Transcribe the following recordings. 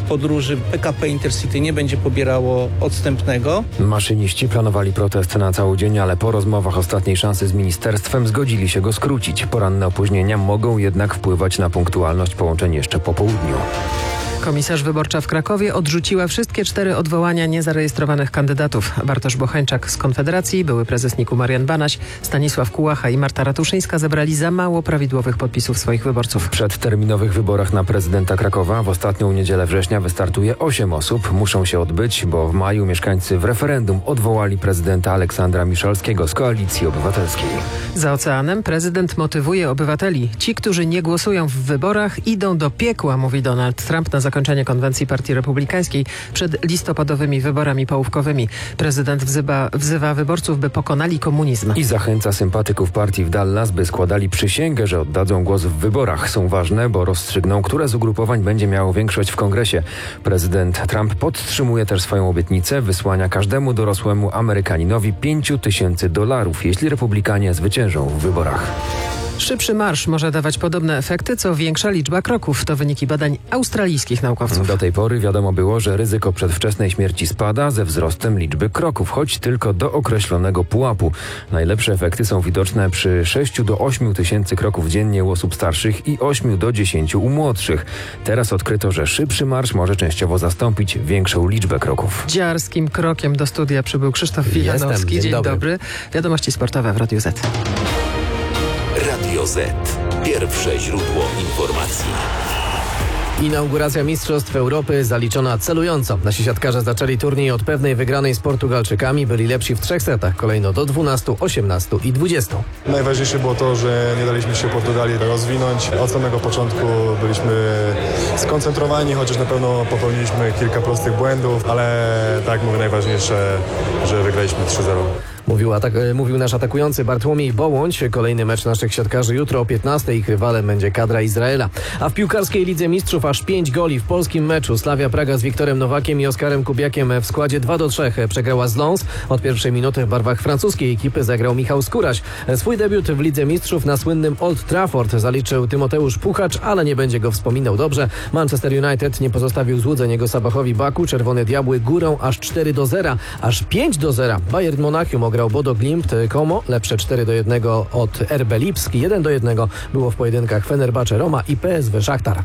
podróży PKP Intercity nie będzie pobierało odstępnego. Maszyniści planowali protest na cały dzień, ale po rozmowach ostatniej szansy z ministerstwem zgodzili się go skrócić. Poranne opóźnienia mogą jednak wpływać na punktualność połączeń jeszcze po południu. Komisarz wyborcza w Krakowie odrzuciła wszystkie 4 odwołania niezarejestrowanych kandydatów. Bartosz Bocheńczak z Konfederacji, były prezes NIK-u Marian Banaś, Stanisław Kułacha i Marta Ratuszyńska zebrali za mało prawidłowych podpisów swoich wyborców. W przedterminowych wyborach na prezydenta Krakowa w ostatnią niedzielę września wystartuje 8 osób. Muszą się odbyć, bo w maju mieszkańcy w referendum odwołali prezydenta Aleksandra Miszalskiego z Koalicji Obywatelskiej. Za oceanem prezydent motywuje obywateli. Ci, którzy nie głosują w wyborach, idą do piekła, mówi Donald Trump na zakończenie konwencji Partii Republikańskiej przed listopadowymi wyborami połówkowymi. Prezydent wzywa wyborców, by pokonali komunizm. I zachęca sympatyków partii w Dallas, by składali przysięgę, że oddadzą głos w wyborach. Są ważne, bo rozstrzygną, które z ugrupowań będzie miało większość w kongresie. Prezydent Trump podtrzymuje też swoją obietnicę wysłania każdemu dorosłemu Amerykaninowi $5,000, jeśli republikanie zwyciężą w wyborach. Szybszy marsz może dawać podobne efekty, co większa liczba kroków. To wyniki badań australijskich naukowców. Do tej pory wiadomo było, że ryzyko przedwczesnej śmierci spada ze wzrostem liczby kroków, choć tylko do określonego pułapu. Najlepsze efekty są widoczne przy 6 do 8 tysięcy kroków dziennie u osób starszych i 8 do 10 u młodszych. Teraz odkryto, że szybszy marsz może częściowo zastąpić większą liczbę kroków. Dziarskim krokiem do studia przybył Krzysztof Wilanowski. Dzień dobry. Wiadomości sportowe w Radiu Z. Radio Z. Pierwsze źródło informacji. Inauguracja Mistrzostw Europy zaliczona celująco. Nasi siatkarze zaczęli turniej od pewnej wygranej z Portugalczykami. Byli lepsi w 3 setach. Kolejno do 12, 18 i 20. Najważniejsze było to, że nie daliśmy się Portugalii rozwinąć. Od samego początku byliśmy skoncentrowani, chociaż na pewno popełniliśmy kilka prostych błędów, ale tak jak mówię, najważniejsze, że wygraliśmy 3-0. Mówił nasz atakujący Bartłomiej Bołądź. Kolejny mecz naszych siatkarzy jutro o 15. Ich rywalem będzie kadra Izraela. A w piłkarskiej Lidze Mistrzów aż 5 goli w polskim meczu. Slavia Praga z Wiktorem Nowakiem i Oskarem Kubiakiem w składzie 2-3 przegrała z Lens. Od pierwszej minuty w barwach francuskiej ekipy zagrał Michał Skóraś. Swój debiut w Lidze Mistrzów na słynnym Old Trafford zaliczył Tymoteusz Puchacz, ale nie będzie go wspominał dobrze. Manchester United nie pozostawił złudzeń jego Sabachowi Baku. Czerwone Diabły górą aż 4-0, aż 5-0. Bayern Monachium ograł Bodo Glimt Como, lepsze 4-1 od RB Lipsk, 1-1 było w pojedynkach Fenerbahce Roma i PSW Szachtar.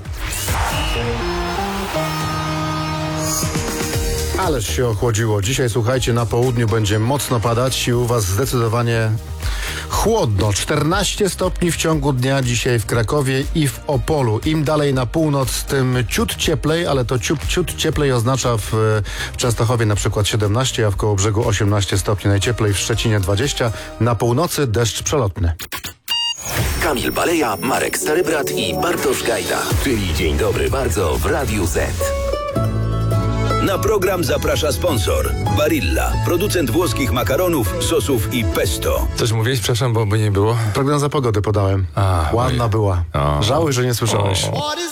Ależ się ochłodziło. Dzisiaj, słuchajcie, na południu będzie mocno padać i u was zdecydowanie chłodno. 14 stopni w ciągu dnia dzisiaj w Krakowie i w Opolu. Im dalej na północ, tym ciut cieplej, ale to ciut cieplej oznacza w Częstochowie na przykład 17, a w Kołobrzegu 18 stopni. Najcieplej w Szczecinie 20. Na północy deszcz przelotny. Kamil Baleja, Marek Starybrat i Bartosz Gajda. Czyli Dzień Dobry Bardzo w Radiu Z. Na program zaprasza sponsor Barilla, producent włoskich makaronów, sosów i pesto. Coś mówiłeś, przepraszam, bo by nie było. Prognoza pogody podałem. Ładna była. Żałuj, że nie słyszałeś.